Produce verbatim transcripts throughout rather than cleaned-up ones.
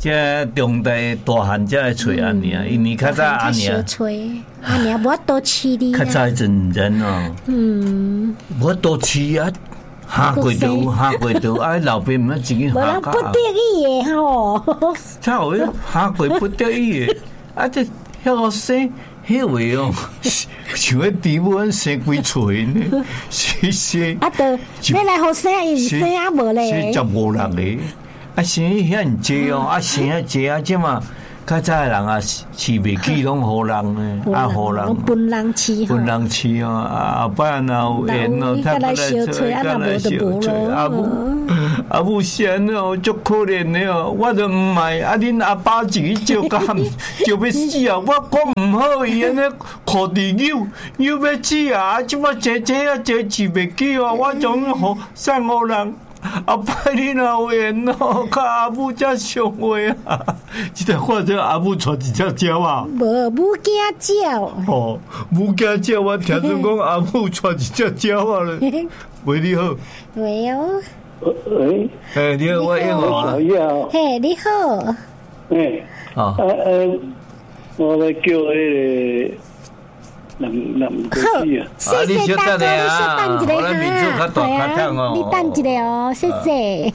这中大大汉才会找安尼啊，因为较早安尼啊， 安尼无多饲你。 较早阵人哦，嗯，无多饲啊。下过就下过就，啊！老爸唔要自己下家。无人不得已的吼。 才有下过不得已的，啊！这遐个生，迄位哦，像迄猪母生几岁呢？生生。 啊，得你来好生，伊生啊无咧。 生十五六个，啊生遐济哦，啊生遐济啊，即嘛。较早的人啊，饲袂起，拢互人呢，啊互人， 分人饲， 分人饲哦，啊不然啊有缘哦，他来小吹，啊那无就无咯。啊母啊母先哦，足可怜的哦，我都唔买，啊恁阿爸自己照干，就要死啊！我讲唔好伊安尼靠地扭，扭要死啊！啊即摆姐姐啊，姐饲袂起哦，我总互送互人。阿爸你若有缘哦，甲阿母才相会啊！即个或者阿母带一只鸟啊？ 无母惊鸟。 哦，母惊鸟，我听说讲阿母带一只鸟啊咧。喂，你好。 喂哦。 喂。 哎，你好，我英豪啊。 嘿，你好。 哎。啊呃，我来叫迄个。南南国际啊！ 谢谢大哥，你稍等一下哈，系啊，你等一下哦，谢谢。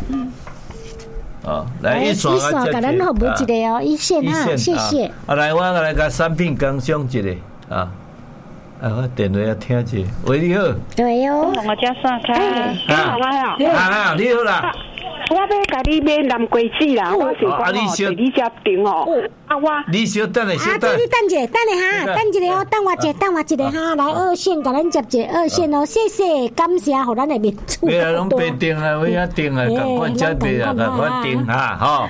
哦，来一刷啊，给咱服务一个哦，一线哈，谢谢。 啊，来，我来甲产品讲上一个啊，啊，我电话要听一下。喂，你好。 对哦。 我叫啥开？你好啊， 啊，你好啦。 我要甲你买南瓜子啦，我是讲哦，是你遮订哦。啊，我你稍等下，稍等。 啊，你等一下，等一下，等一下哦，等我一下，等我一下哈，来二线，甲咱接一个二线哦，谢谢，感谢，互咱的民主。 你啊，拢白订啊，我遐订啊，赶快接订啊，赶快订哈，吼。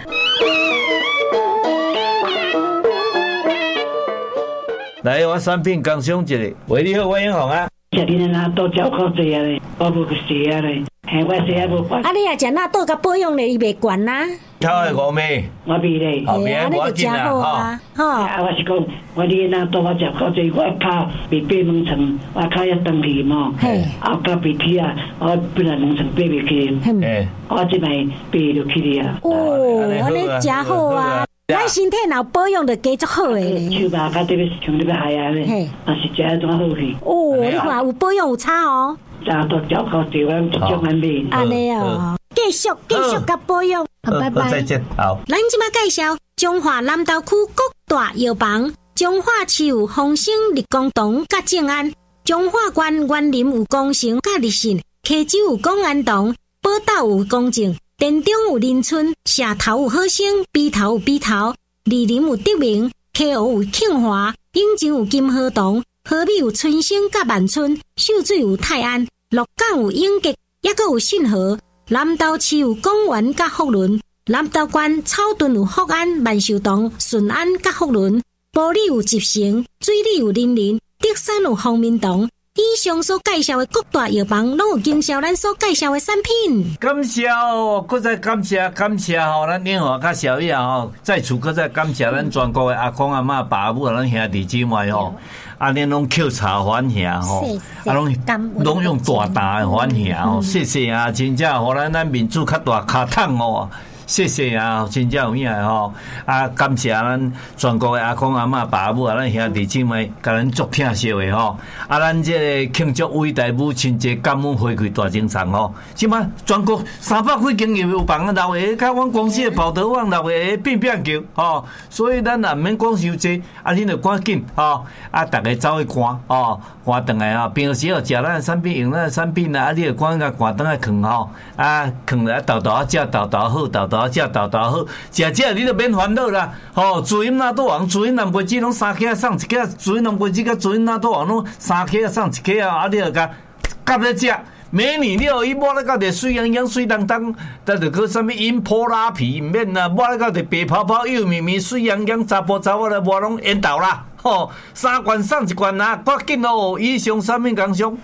来，我产品讲上一个，喂，你好，我英雄啊。 食你那多照顾济啊咧，我无去食啊咧，嘿，我食啊无法。 啊，你也食那豆甲保养咧，伊袂悬啦。 头的五味， 我味咧， 后面我紧啦， 吼。啊，我是讲，我你那豆我食够济，我靠被八门床，我靠要登去嘛。嘿。啊，到鼻涕啊，我本来门床爬袂起。嘿。我即摆爬就起了啊。 哦，安尼真好啊。咱身体若保养就加足好诶咧。 手吧，甲这个像这个海啊咧，啊是食怎好去？ 哦，你看有保养有差哦。 差多照顾住我一种安尼。 安尼哦，继续继续甲保养。好，拜拜。 再见。好。 咱即摆介绍中华南投区各大药房：中华市有丰兴立功堂甲正安，中华县园林有光城甲立信，溪州有公安堂，宝岛有公正。田中有林村，社头有好生，鼻头有鼻头，梨林有德明，溪湖有庆华，永州有金河堂，河美有春生甲万春，秀水有泰安，鹿港有永吉，也阁有信和。南投市有公园甲福伦，南投县草屯有福安、万寿堂、顺安甲福伦，埔里有集成，水里有林林，德山有方明堂。以上所介绍的各大药房，拢有经销咱所介绍的产品。 感谢哦，搁再感谢感谢吼，咱英华甲小叶吼，在此搁再感谢咱全国的阿公阿嬷、爸母、咱兄弟姊妹吼，啊，恁拢扣茶还乡吼，啊，拢拢用大大的还乡吼，谢谢啊，真正互咱咱民主较大卡桶哦。谢谢啊，真正有影吼！啊，感谢咱全国的阿公阿嬷、爸母啊，咱兄弟姊妹，甲咱足疼惜的吼！啊，咱这个庆祝伟大母亲节，感恩回馈大精神吼！即摆全国三百几间药房啊，六个，甲阮公司的跑道网六个变变叫吼！所以咱也毋免讲伤济，啊，恁就赶紧吼！啊，逐个走去赶吼，赶转来吼，平时哦食咱的产品，用咱的产品啊，啊，你就赶甲赶转来藏吼！啊，藏来豆豆啊，食豆豆好，豆豆。食豆豆好，食食你就免烦恼啦。吼、哦，主饮那多王，主饮南瓜子拢三克送一克，主饮南瓜子甲主饮那多王拢三克送一克啊！啊，你就甲夹咧食，美女你有伊摸咧到底水洋洋、水当当，但就个啥物饮破拉皮唔免啦，摸咧到底白泡泡、幼绵绵、水洋洋、查甫查某咧摸拢烟豆啦。吼、哦，三罐送一罐啊，赶紧哦！以上产品工商。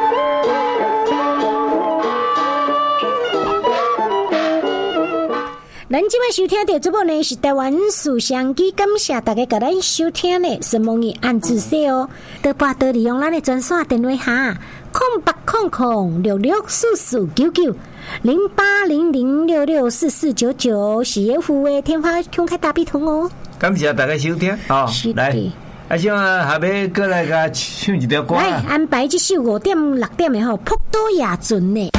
咱即摆收听到节目呢是台湾书香机，感谢大家甲咱收听呢，什么语按字说哦，多拨多利用咱的专线电话哈，空八空空六六四四九九零八零零六六四四九九是业务的天花空开大笔通哦。 感谢大家收听哦，来，啊，像下尾过来个唱一条歌， 来安排这首五点六点的吼，《普渡夜船》呢。